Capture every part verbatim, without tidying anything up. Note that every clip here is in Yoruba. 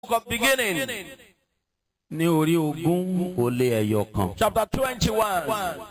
of beginning. ní orí ogún ó lé ẹyọ kan. Chapter twenty-one.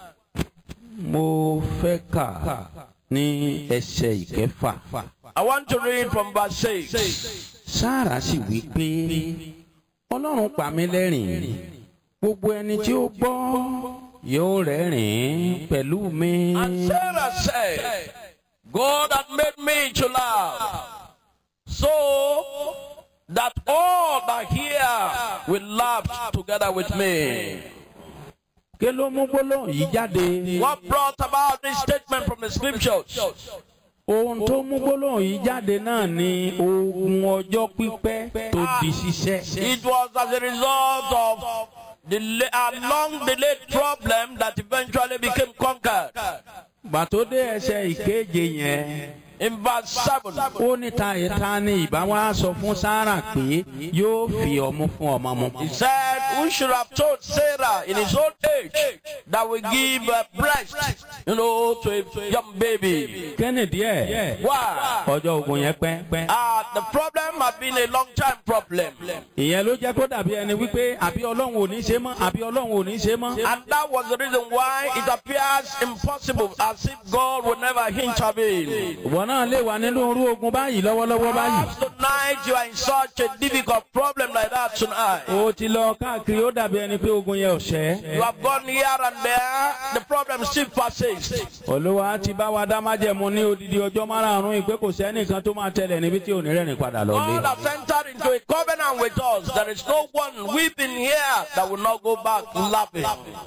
mo fẹ́ kà ní ẹsẹ̀ ìkẹfà. I want to read from verse six. Sáárà sì wí pé Ọlọ́run pa mí lẹ́rìn, gbogbo ẹni tí ó gbọ́ yóò rẹ́rìn pẹ̀lú mi. And Sarah said, God had made me to laugh, so that all that hear will laugh together with me. Kí ló mú gbólóhùn yìí jáde? What brought about this statement from the scriptures? Ohun tó mú gbólóhùn yìí jáde náà ni ogun ọjọ́ pípẹ́ tó di ṣiṣẹ́. It was as a result of the a long delayed problem that eventually became conquered. Gbà tó dé ẹsẹ̀ ìkeje yẹn. In verse seven, Ó ní ta ìta ni ìbá wa sọ fún Sáárà pé yóò fi ọmú fún ọmọ mu. he said, who should have told Sarah in his old age that we give a breast, you know, to a young baby? Kennedy ẹ̀ Why? ọjọ́ ogun yẹn pẹ́. Uh, the problem had been a long time problem. Ìyẹn ló jẹ́ kó dàbí ẹni wípé àbí Ọlọ́run ò ní ṣe mọ́ àbí Ọlọ́run ò ní ṣe mọ́. And that was the reason why it appears impossible, as if God would never intervene. Ìwọ náà lè wà nínú orú ogun báyìí lọ́wọ́lọ́wọ́ báyìí. Perhaps tonight you are in such a difficult problem like that tonight. O ti lọ káàkiri ó dàbí ẹni pé ogun yẹn ò ṣẹ́. You have gone here and there, the problem still persists. Olúwa ti bá wa dá májẹ̀mú ní odidi ọjọ́ márààrún ìpé kò sẹ́nìkan tó máa tẹ̀lé níbi tí ò ní rẹ́rìn padà lọ́lé. God has entered into a covenant with us. There is no one weeping here that will not go back laughing.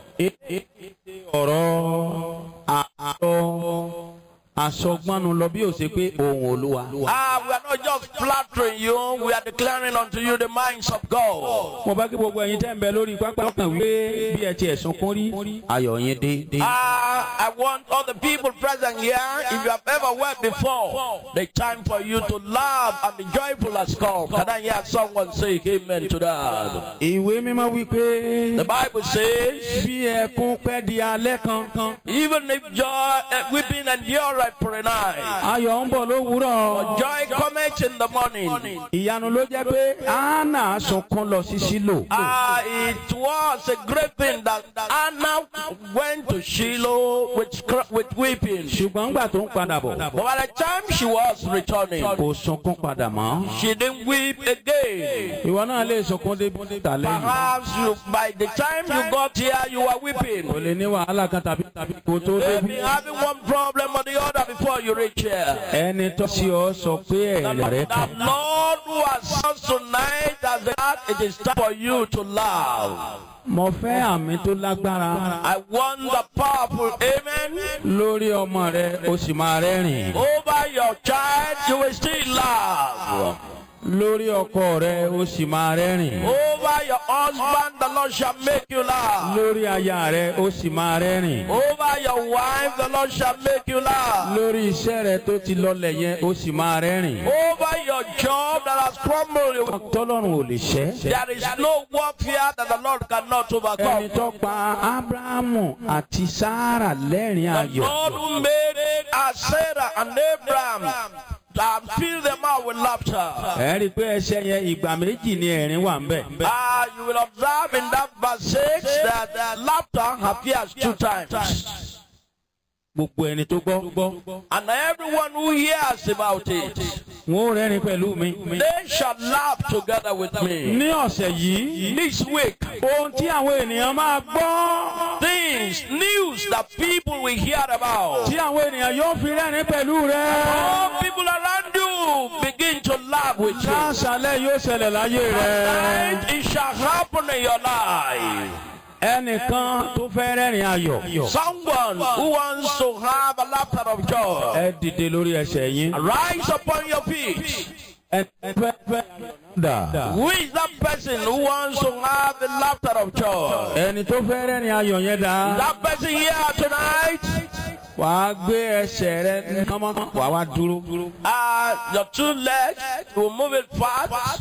Ọ̀rọ̀ àárọ̀ àsọgbọ́nu lọ bí ó ṣe pé ohùn Olúwa. Ah, we are not just flattering you, we are declaring unto you the minds of God. Mo bá kí gbogbo ẹ̀yin tẹ́ ń bẹ lórí pápá kan wí bí ẹ ti ẹ̀sùn kún rí ayọ̀ yín dé. Ah, I want all the people present here, if you have ever wept before, the time for you to laugh and be joyful has come. Can I hear someone say amen to that? Ìwé mímọ́ wí pé The Bible says, bí ẹkún pẹ́ di alẹ́ kan, even if joy, uh, weeping endure for a night, ayọ̀ ń bọ̀ lówùúrọ̀. joy cometh in the morning. Ìyanu ló jẹ́ pé Hánà sunkún lọ sí Ṣílò. Ah, it was a great thing that Anna went to Shiloh with cr- with weeping. Ṣùgbọ́n ńgbà tó ń padà bọ̀, But by the time she was returning, kò sunkún padà mọ́. she didn't weep again. Ìwọ náà lè sunkún débi tà lẹ́yìn. Perhaps you, by the time you got here, you were weeping. Kò lè ní wàhálà kan tàbí tàbí kò tó Maybe débi. having one problem or the other before you reach here. Ẹni tó sí ọ sọ pé ẹ̀rẹ̀ rẹ̀ The kàn. Lord who has us tonight has that it is time for you to laugh. Mo fẹ́ àmì tó lágbára I want the powerful amen. lórí ọmọ rẹ o sì máa rẹ́rìn. Over your child, you will still laugh. Lórí ọkọ rẹ o sì máa rẹ́rìn. Over your husband, the Lord shall make you laugh. Lórí aya rẹ o sì máa rẹ́rìn. Over your wife, the Lord shall make you laugh. Lórí iṣẹ́ rẹ tó ti lọlẹ̀ yẹn o sì máa rẹ́rìn. Over your job that has crumbled, Tọ́lọ́run ò lè ṣẹ́. there is no warfare that the Lord cannot Ẹni overcome. tó pa Ábúráhámù àti Sáárà lẹ́rìn The ayọ̀. Lord who made as Sarah and Abraham and filled them out with laughter. Ẹ rí i pé ẹsẹ̀ yẹn ìgbà méjì ni ẹ̀rín wà ń bẹ̀. Ah, you will observe in that verse six that uh, laughter appears two times. Gbogbo ẹni tó gbọ́. And everyone who hears about it, Wọ́n ó rẹ́rìn pẹ̀lú mi. they shall laugh together with me. Ní ọ̀sẹ̀ yìí, This week, ohun tí àwọn ènìyàn máa gbọ́. things, news that people will hear about. Tí àwọn ènìyàn yóò fi rẹ́rìn pẹ̀lú rẹ. All people around you begin to laugh with you. Láṣálẹ̀ yóò ṣẹlẹ̀ láyé rẹ. And it shall happen in your life. Ẹnìkan tó fẹ́ rẹ́rìn ayọ̀. Someone who wants to have a laughter of joy, Ẹ dìde lórí ẹsẹ̀ yín. rise upon your feet. Ẹ fẹ́ fẹ́ dà. Who is that person who wants to have the laughter of joy? Ẹni tó fẹ́ rẹ́rìn ayọ̀ yẹn dà. That person here tonight, Wàá gbé ẹsẹ̀ rẹ kánmọ́. Wàá wá dúró. uh, your two legs, you will move it fast,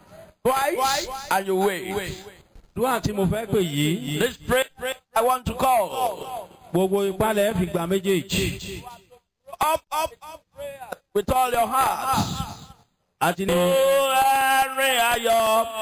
twice, and you wait. Dúwà tí mo fẹ́ pè yìí. This prayer I want to call. Gbogbo ìpalẹ̀ fi gbà méjèèjì. Up, up, up, prayer with all your heart. Àti ní. Oh, ẹ̀rín ayọ̀.